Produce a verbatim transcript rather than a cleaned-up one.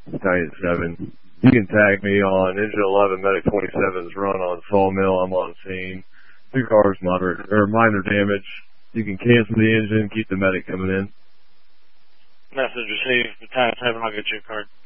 Battalion seven. You can tag me on Engine eleven, Medic twenty-seven's run on Sawmill. I'm on scene. Two cars, moderate or minor damage. You can cancel the engine, keep the medic coming in. Message received. Battalion seven, I'll get you a card.